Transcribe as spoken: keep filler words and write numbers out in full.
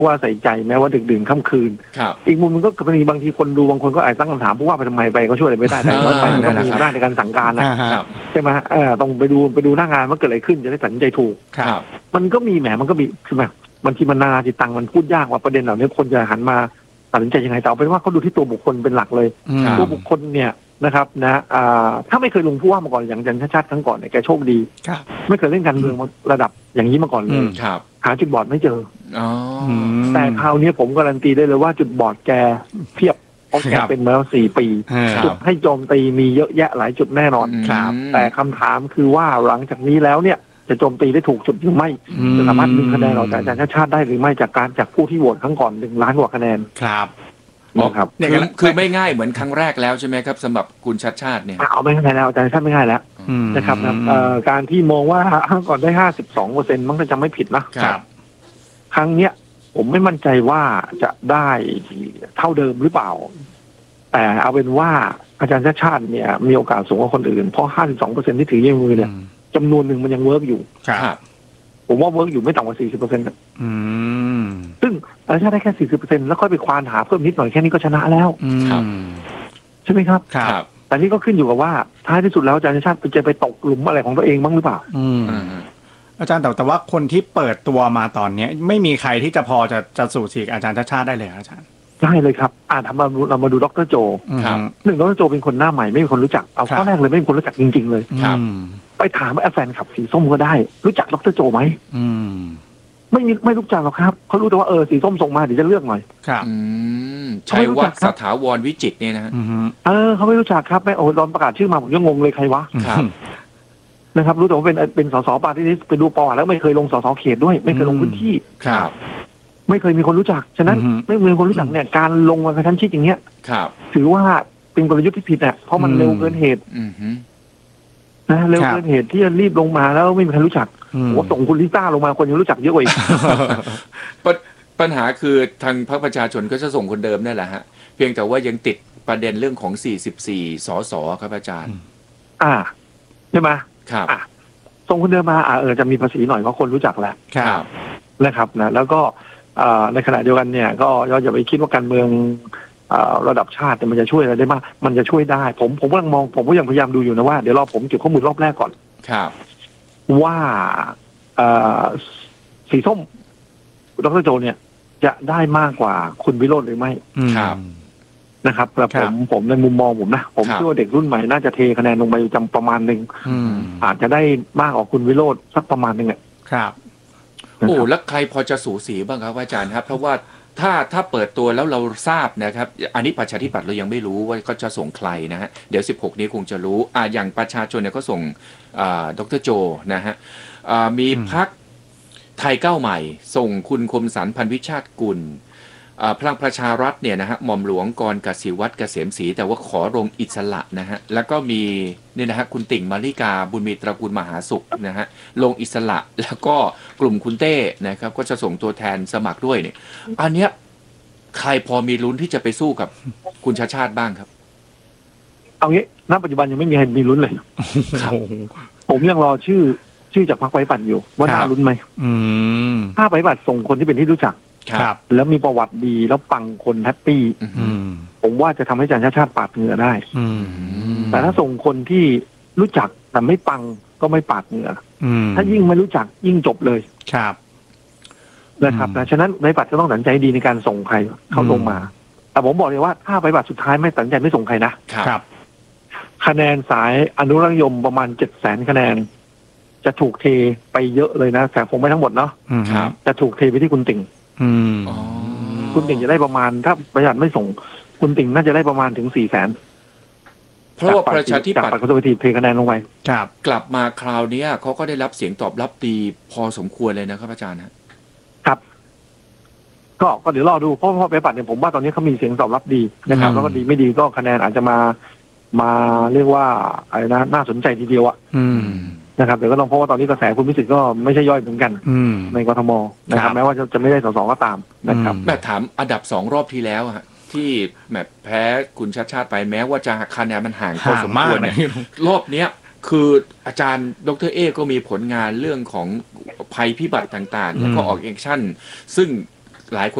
ว่าใส่ใจแม้ว่าดึกดื่นค่ำคืนอีกมุมมันก็กรณีบางทีคนดูบางคนก็อาจตั้งคำถามผู้ว่าไปทำไมไปก็ช่วยอะไรไม่ได้แต่ว่าไปมันก็มีหน้าในการสั่งการนะใช่ไหมเออต้องไปดูไปดูหน้างานว่าเกิดอะไรขึ้นจะได้ตัดสินใจถูกมันก็มีแหมมันก็มีคือแบบบางทีมันนานาจิตตังมันพูดยากว่าประเด็นเหล่านี้คนจะหันมาตัดสินใจยังไงแต่เอาเป็นว่าเขาดูที่ตัวบุคคลเป็นหลักเลยตัวบุคคลเนี่ยนะครับนะถ้าไม่เคยลงผู้ว่ามาก่อนอย่างอาจารย์ชาติชาติครั้งก่อนเนี่ยแกโชคดีไม่เคยเล่นการเมืองระดับอย่างนี้มาก่อนเลยหาจุดบอดไม่เจอแต่คราวนี้ผมการันตีได้เลยว่าจุดบอดแกเพียบเพราะแกเป็นมาแล้วสี่ปีจุดให้โจมตีมีเยอะแยะหลายจุดแน่นอนแต่คำถามคือว่าหลังจากนี้แล้วเนี่ยจะโจมตีได้ถูกจุดหรือไม่จะสามารถดึงคะแนนออกจากอาจารย์ชาติชาติได้หรือไม่จากการจากผู้ที่โหวตครั้งก่อนหนึ่งล้านกว่าคะแนนครับนะครับคือไม่ง่ายเหมือนครั้งแรกแล้วใช่ไหมครับสำหรับคุณชัดชาติเนี่ยเอาไม่ง่ายแล้วอาจารย์ชาติไม่ง่ายแล้วนะครับการที่มองว่าก่อนได้ห้าสิบสองเปอร์เซ็นต์มันก็จะไม่ผิดนะครับครั้งเนี้ยผมไม่มั่นใจว่าจะได้เท่าเดิมหรือเปล่าแต่เอาเป็นว่าอาจารย์ชาติชาติเนี่ยมีโอกาสสูงกว่าคนอื่นเพราะห้าสิบสองเปอร์เซ็นต์ที่ถือยื่นมือเนี่ยจำนวนหนึ่งมันยังเวิร์กอยู่ผมว่าเวิร์กอยู่ไม่ต่ำกว่าสี่สิบเปอร์เซ็นต์ซึ่งอาจารย์ชาติได้แค่สี่สิบเปอร์เซ็นต์แล้วค่อยไปควานหาเพิ่มนิดหน่อยแค่นี้ก็ชนะแล้วใช่ไหมครับแต่นี่ก็ขึ้นอยู่กับว่าท้ายที่สุดแล้วอาจารย์ชาติจะไปตกหลุมอะไรของตัวเองบ้างหรือเปล่าอาจารย์แต่แต่ว่าคนที่เปิดตัวมาตอนนี้ไม่มีใครที่จะพอจะจะสู่ฉีกอาจารย์ชาติชาติได้เลยอาจารย์ได้เลยครับอ่าทำมาเรามาดูดร.โจหนึ่งดร.โจเป็นคนหน้าใหม่ไม่มีคนรู้จักเอาข้อแรกเลยไม่มีคนรู้จักจริงๆเลยไปถามแฟนคลับสีส้มก็ได้รู้จักดร.โจไหมไม่มีไม่รู้จักหรอกครับเขารู้แต่ว่าเออสีส้มส่งมาเดี๋ยวจะเลือกหน่อยครับชัยวัฒน์สถาวรวิจิตรเนี่ยนะเออเขาไม่รู้จักครับไม่โอ้ตอนประกาศชื่อมาผมยังงงเลยใครวะนะครับรู้แต่ว่าเป็นเป็นสสปาร์ตี้ลิสต์ไปดูปอแล้วไม่เคยลงสสเขตด้วยไม่เคยลงพื้นที่ครับไม่เคยมีคนรู้จักฉะนั้นไม่มีคนรู้จักเนี่ยการลงมากระชั้นชิดอย่างเงี้ยถือว่าเป็นกลยุทธ์ที่ผิดอ่ะเพราะมันเร็วเกินเหตุนะเร็วเกินเหตุที่จะรีบลงมาแล้วไม่มีใครรู้จักว่าส่งคุณลิซ่าลงมาคนยังรู้จักเยอะกว่าอีกปัญหาคือทางพรรคประชาชนก็จะส่งคนเดิมนั่นแหละฮะเพียงแต่ว่ายังติดประเด็นเรื่องของสี่สิบสี่สสครับอาจารย์อ่าใช่ไหมครับส่งคนเดิมมาอ่าเออจะมีภาษีหน่อยเพราะคนรู้จักแล้วครับนะครับนะแล้วก็ในขณะเดียวกันเนี่ยก็อย่าไปคิดว่าการเมืองระดับชาติมันจะช่วยอะไรได้มากมันจะช่วยได้ผมผมกำลังมองผมก็ยังพยายามดูอยู่นะว่าเดี๋ยวรอผมเก็บข้อมูลรอบแรกก่อนครับว่าสีส้มดร.โจเนี่ยจะได้มากกว่าคุณวิโรจน์หรือไม่ครับนะครับแต่ผมผมในมุมมองผมนะผมเชื่อว่าเด็กรุ่นใหม่น่าจะเทคะแนนลงไปจำประมาณหนึ่งอาจจะได้มากกว่าคุณวิโรจน์สักประมาณหนึ่งอ่ะครับโอ้แล้วใครพอจะสูสีบ้างครับอาจารย์ครับเพราะว่าถ้าถ้าเปิดตัวแล้วเราทราบนะครับอันนี้ประชาธิปัตย์เรายังไม่รู้ว่าเขาจะส่งใครนะฮะเดี๋ยวสิบหกนี้คงจะรู้อ่าอย่างประชาชนเนี่ยก็ส่งอ่าดร.โจนะฮะอ่ามีพรรคไทยก้าวใหม่ส่งคุณคมสันต์พันวิชาติกุลพลังประชารัฐเนี่ยนะฮะหม่อมหลวงกรกสิวัฒน์เกษมศรีแต่ว่าขอลงอิสระนะฮะแล้วก็มีเนี่ยนะฮะคุณติ่งมาริกาบุญมีตระกูลมหาสุขนะฮะลงอิสระแล้วก็กลุ่มคุณเต้นะครับก็จะส่งตัวแทนสมัครด้วยเนี่ยอันเนี้ยใครพอมีลุ้นที่จะไปสู้กับคุณชาติชาติบ้างครับเอางี้ณปัจจุบันยังไม่มีใครมีลุ้นเลยผมยังรอชื่อชื่อจากพรรคไว้ปั่นอยู่ว่าน่าลุ้นไหมถ้าไว้ปั่นส่งคนที่เป็นที่รู้จักครับแล้วมีประวัติดีแล้วปังคนแฮปปี้ผมว่าจะทำให้อาจารย์ชาติชาติปาดเหงื่อได้แต่ถ้าส่งคนที่รู้จักแต่ไม่ปังก็ไม่ปาดเหงื่อถ้ายิ่งไม่รู้จักยิ่งจบเลยครับนะครับนะฉะนั้นไว้ปัดจะต้องตัดใจดีในการส่งใครเข้าลงมาแต่ผมบอกเลยว่าถ้าไว้ปัดสุดท้ายไม่ตัดใจไม่ส่งใครนะครับคะแนนสายอนุรักษ์นิยมประมาณเจ็ดแสนคะแนนจะถูกเทไปเยอะเลยนะแต่คงไม่ทั้งหมดเนาะจะถูกเทไปที่คุณติ่งคุณติ่งจะได้ประมาณถ้าประหยัดไม่ส่งคุณติ่งน่าจะได้ประมาณถึงสี่แสนเพราะว่าประชาธิปัตย์คอนเซอร์เวทีฟเทคะแนนลงไปกลับมาคราวนี้เขาก็ได้รับเสียงตอบรับดีพอสมควรเลยนะครับอาจารย์ครับก็ก็เดี๋ยวรอดูเพราะเพราะไปปัดเนี่ยผมว่าตอนนี้เขามีเสียงตอบรับดีนะครับแล้วก็ดีไม่ดีก็คะแนนอาจจะมามาเรียกว่าอะไรนะน่าสนใจทีเดียวอ่ะนะครับเดี๋ยวก็ต้องเพราะว่าตอนนี้กระแสคุณพิสิทธิ์ก็ไม่ใช่ย่อยเหมือนกันในกทมนะครับแม้ว่าจะจะไม่ได้สสก็ตามนะครับแบบถามอันดับสองรอบที่แล้วฮะที่แบบแพ้คุณชาติชาติไปแม้ว่าจะคะแนนมันห่างพอสมควรเนี่ยรอบเนี้ยคืออาจารย์ดร.เอก็มีผลงานเรื่องของภัยพิบัติต่างๆแล้วก็ออกแอคชั่นซึ่งหลายคน